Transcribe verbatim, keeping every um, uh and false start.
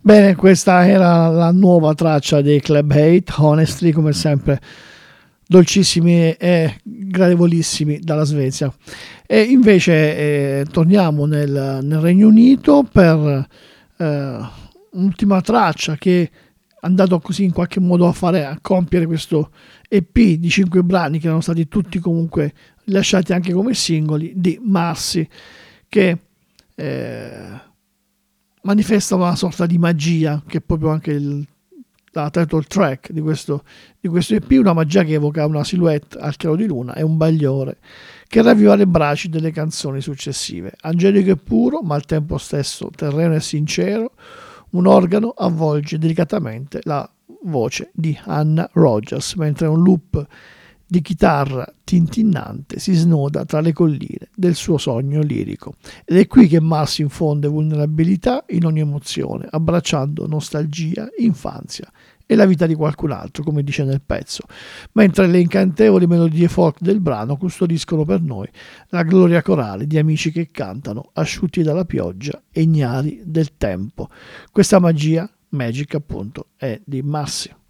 Bene, questa era la nuova traccia dei Club Hate, Honestly, come sempre dolcissimi e gradevolissimi dalla Svezia. E invece eh, torniamo nel, nel Regno Unito per eh, un'ultima traccia che è andato così in qualche modo a fare a compiere questo E P di cinque brani che erano stati tutti comunque lasciati anche come singoli di Marcy, che eh, manifesta una sorta di magia, che è proprio anche il, la title track di questo, di questo E P, una magia che evoca una silhouette al chiaro di luna e un bagliore che ravviva le braci delle canzoni successive. Angelico e puro, ma al tempo stesso terreno e sincero, un organo avvolge delicatamente la voce di Hannah Rogers, mentre un loop di chitarra tintinnante si snoda tra le colline del suo sogno lirico. Ed è qui che Mars infonde vulnerabilità in ogni emozione, abbracciando nostalgia, infanzia e la vita di qualcun altro, come dice nel pezzo, mentre le incantevoli melodie folk del brano custodiscono per noi la gloria corale di amici che cantano, asciutti dalla pioggia e ignari del tempo. Questa magia, Magic appunto, è di Marcy.